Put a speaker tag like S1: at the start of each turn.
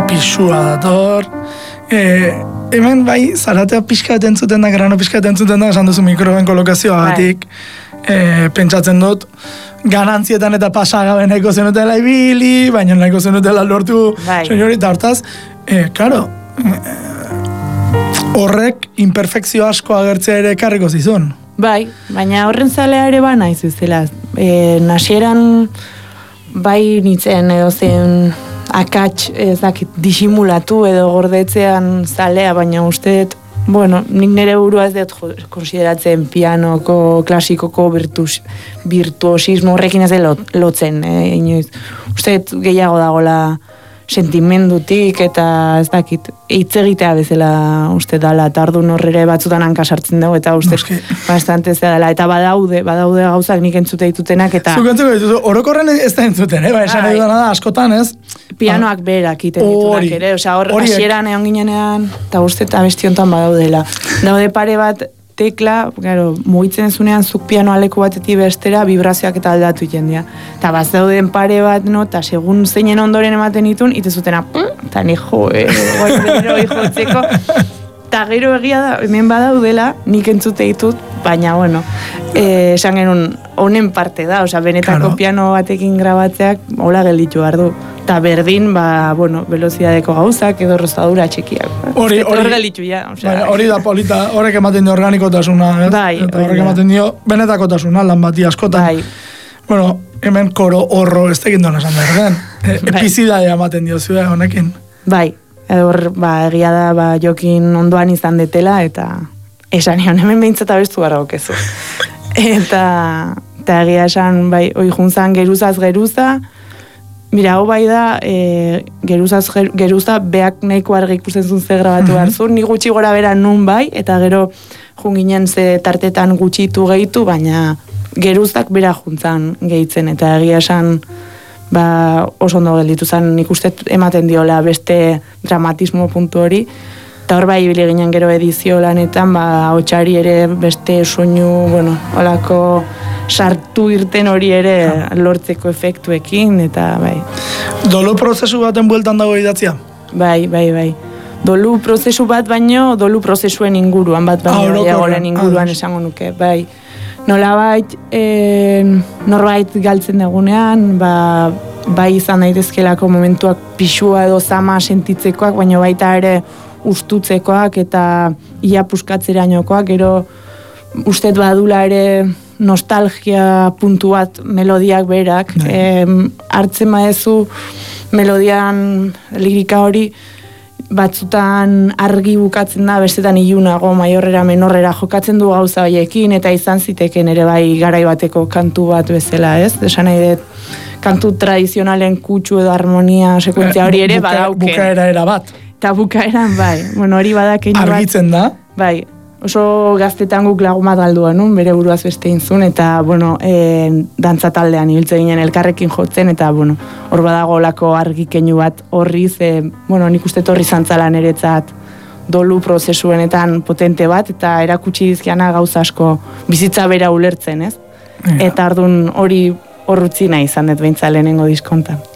S1: pixua dator. Hemen bai, zaratea pixka entzuten da, grano pixka entzuten da, esan duzu mikroen kolokazioagatik. Pentsatzen dut, ganantzietan eta pasagabe nahiko zenutela ibili, baina nahiko zenutela lortu senyori, eta hortaz, klaro, horrek imperfekzio asko agertzea ere ekarriko zizun.
S2: Bai, baina horren zalea ere ba nahi zuzela. Nasieran bai nintzen edo zen akats ezakit disimulatu edo gordetzean zalea, baina usteet, bueno, nik nire burua ez dut konsideratzen pianoko, klasikoko virtuosismo horrekin ez dut lotzen, inoiz. Usteet gehiago dagoela sentimendutik eta ez dakit, hitz egitea bezala uste dala, eta orduan horrere batzutan hankasartzen dugu, eta uste bastante zera dela, eta badaude gauzak nik entzute ditutenak, eta...
S1: Zuk entzuko dituzu, orokorren ez da entzuten, esan edo da askotan, ez?
S2: Pianoak berak iten ditunak ere, osea, hor hasieran egon ginenean, eta uste eta bestiontan badaudela. Daude pare bat tekla, claro, mugitzen zunean zuk pianoa leku batetik bestera, vibrazioak eta aldatu jendia. Eta bazauden pare bat, no, eta segun zeinen ondoren ematen ditun, itezutena, eta ni jotzeko. Eta gero egia da, hemen badaudela, nik entzute ditut, baina, bueno, esan genuen honen parte da, osea, benetako piano batekin grabatzeak, hola gelditu behar du. Eta berdin, bueno, velozidadeko gauzak edo rozadura txikiak. Hori gelditu ja.
S1: Hori da polita, horrek ematen dio organikotasuna, eta horrek ematen dio benetakotasuna, lan bati askotan. Bueno, hemen koro horro ez tekin duena esan behar, epizidadea ematen dio zua honekin. Bai,
S2: hor, egia da, Jokin ondoan izan detela, eta esan egon hemen behintzat abestu gara okezu. Eta egia esan, bai, oi juntzan geruzaz geruza, mira, hau bai da, geruza beak nahiko argi ikusten zuen ze grabatu behar zuen, ni gutxi gora bera nun bai, eta gero junginen ze tartetan gutxitu gehitu, baina geruzak bera juntzan gehitzen, eta egia esan oso ondo gelditu zen, nik uste ematen diola beste dramatismo puntu hori, eta hor bai ibili ginen gero edizio lanetan, hotxari ere beste soinu, bueno, holako sartu irten hori ere lortzeko efektuekin, eta bai.
S1: Dolu prozesu baten bueltan dago idatzia?
S2: Bai. Dolu prozesu bat baino, dolu prozesuen inguruan bat baino, jagoren inguruan esango nuke, bai. Nolabait, norbait galtzen dagunean, bai izan daitezkelako momentuak pixua edo zama sentitzekoak, baina baita ere ustutzekoak eta ia puskatzerainokoak, gero ustet badula ere nostalgia puntu bat melodiak berak, hartzen maezu melodian lirika hori batzutan argi bukatzen da, bestetan ilunago, maiorrera, menorrera jokatzen du gauza haiekin, eta izan ziteken ere bai garai bateko kantu bat bezala, ez? Esan nahi dut, kantu tradizionalen kutsu edo harmonia sekuentzia hori ere badauke.
S1: Bukaera era bat.
S2: Eta bukaeran, bai. Bueno, hori badakein bat.
S1: Argitzen da?
S2: Bai. Oso gaztetan guk lagun bat galdua nun, bere buruaz beste intzun, eta, bueno, dantza taldean ibiltzen ginen elkarrekin jotzen, eta, bueno, hor badago lako argikeinu bat horri, bueno, nik uste torri zantzala niretzat dolu prozesuenetan potente bat, eta erakutsi dizkiana gauza asko bizitza bera ulertzen, ez? Eta ardun hori horrutzi nahi izan dut behintzat lehenengo diskontan.